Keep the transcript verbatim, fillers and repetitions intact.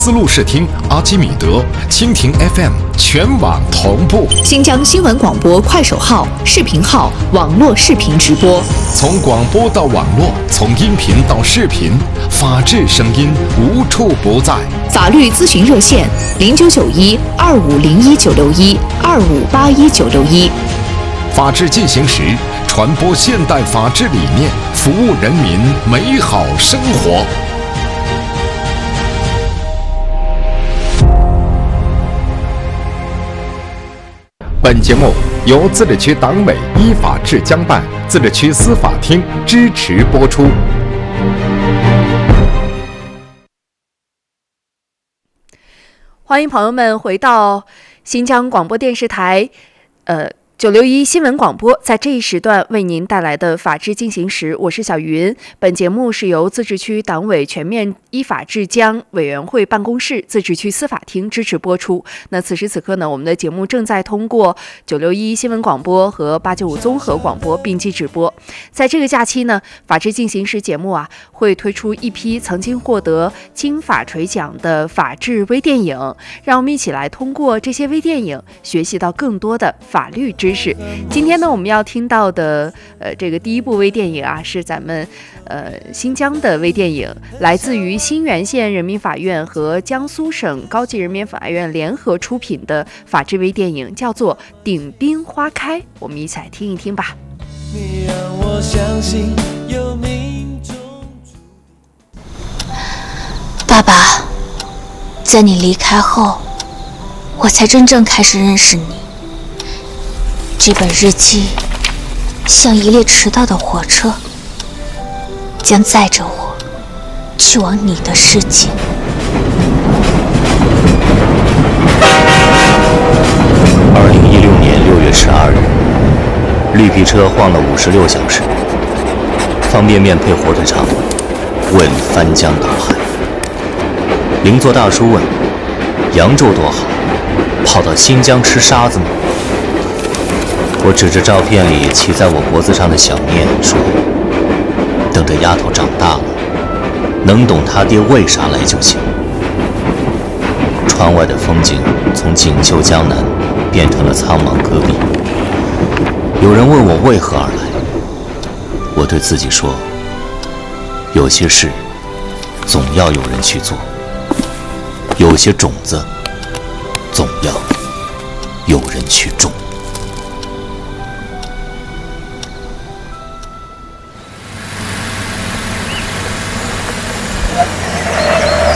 丝路视听、阿基米德、蜻蜓 F M 全网同步。 新疆新闻广播快手号、视频号网络视频直播。 从广播到网络，从音频到视频，法治声音无处不在。 法律咨询热线：零九九一二五零一九六一二五八一九六一。 法治进行时，传播现代法治理念，服务人民美好生活。本节目由自治区党委依法治江办、自治区司法厅支持播出。 欢迎朋友们回到新疆广播电视台，呃。九六一新闻广播在这一时段为您带来的法治进行时，我是小云。本节目是由自治区党委全面依法治江委员会办公室、自治区司法厅支持播出。那此时此刻呢，我们的节目正在通过九六一新闻广播和八九五综合广播并机直播。在这个假期呢，法治进行时节目啊会推出一批曾经获得金法锤奖的法治微电影，让我们一起来通过这些微电影学习到更多的法律知识。今天呢，我们要听到的呃这个第一部微电影啊，是咱们呃新疆的微电影，来自于新源县人民法院和江苏省高级人民法院联合出品的法治微电影，叫做《顶冰花开》，我们一起来听一听吧。你让我相信有命中爸爸，在你离开后，我才真正开始认识你。这本日记像一列迟到的火车，将载着我去往你的世界。 二零一六年六月十二日，绿皮车晃了五十六小时，方便面配火腿肠，为了翻江倒海。邻座大叔问：扬州多好，跑到新疆吃沙子吗？我指着照片里骑在我脖子上的小念说：等这丫头长大了，能懂他爹为啥来就行。窗外的风景从锦绣江南变成了苍茫戈壁。有人问我为何而来，我对自己说：有些事总要有人去做，有些种子总要有人去种。